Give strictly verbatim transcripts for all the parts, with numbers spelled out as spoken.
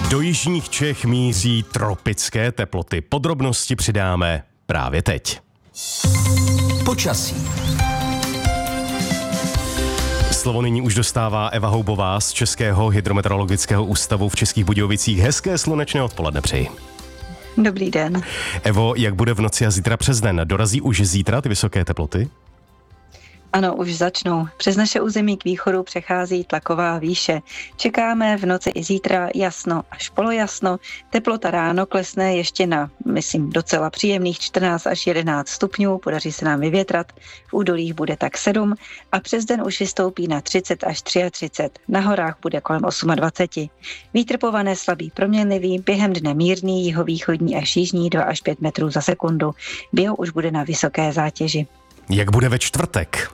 Do jižních Čech míří tropické teploty. Podrobnosti přidáme právě teď. Počasí. Slovo nyní už dostává Eva Houbová z Českého hydrometeorologického ústavu v Českých Budějovicích. Hezké slunečné odpoledne přeji. Dobrý den. Evo, jak bude v noci a zítra přes den? Dorazí už zítra ty vysoké teploty? Ano, už začnou. Přes naše území k východu přechází tlaková výše. Čekáme v noci i zítra jasno až polojasno. Teplota ráno klesne ještě na, myslím, docela příjemných čtrnáct až jedenáct stupňů. Podaří se nám vyvětrat. V údolích bude tak sedm a přes den už vystoupí na třicet až třicet tři. Na horách bude kolem dvacet osm. Vítr pované slabý proměnlivý, během dne mírný, jihovýchodní až jižní dva až pět metrů za sekundu. Bio už bude na vysoké zátěži. Jak bude ve čtvrtek?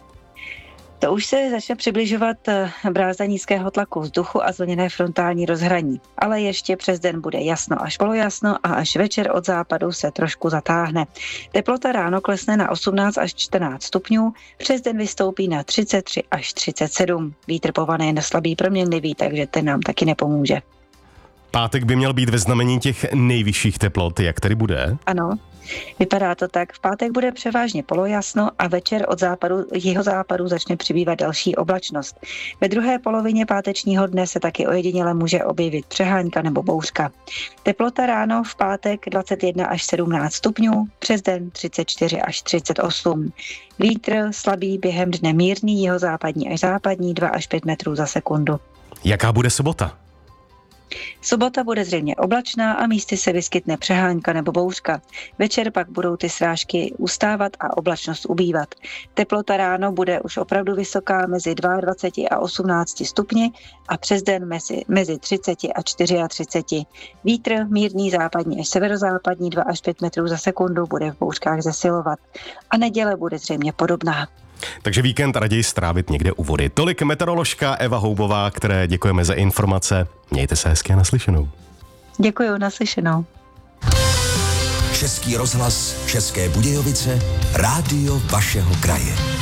To už se začne přibližovat brázda nízkého tlaku vzduchu a zvlněné frontální rozhraní. Ale ještě přes den bude jasno až polojasno a až večer od západu se trošku zatáhne. Teplota ráno klesne na osmnáct až čtrnáct stupňů, přes den vystoupí na třicet tři až třicet sedm. Vítr povaný je slabý proměnlivý, takže ten nám taky nepomůže. Pátek by měl být ve znamení těch nejvyšších teplot. Jak tedy bude? Ano. Vypadá to tak. V pátek bude převážně polojasno a večer od západu, jeho západu začne přibývat další oblačnost. Ve druhé polovině pátečního dne se taky ojediněle může objevit přehánka nebo bouřka. Teplota ráno v pátek dvacet jedna až sedmnáct stupňů, přes den třicet čtyři až třicet osm. Vítr slabý, během dne mírný, jihozápadní až západní dva až pět metrů za sekundu. Jaká bude sobota? Sobota bude zřejmě oblačná a místy se vyskytne přehánka nebo bouřka. Večer pak budou ty srážky ustávat a oblačnost ubývat. Teplota ráno bude už opravdu vysoká mezi dvacet dva a osmnáct stupni a přes den mezi, mezi třicet a třicet čtyři. Vítr mírný západní až severozápadní dva až pět metrů za sekundu bude v bouřkách zesilovat. A neděle bude zřejmě podobná. Takže víkend raději strávit někde u vody. Tolik meteoroložka Eva Houbová, které děkujeme za informace. Mějte se hezky a naslyšenou. Děkuju, naslyšenou. Český rozhlas, České Budějovice, rádio vašeho kraje.